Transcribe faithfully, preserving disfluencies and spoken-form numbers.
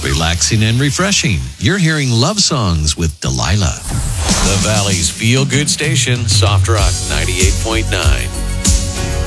relaxing and refreshing. You're hearing Love Songs with Delilah. The Valley's feel-good station, Soft Rock ninety-eight point nine.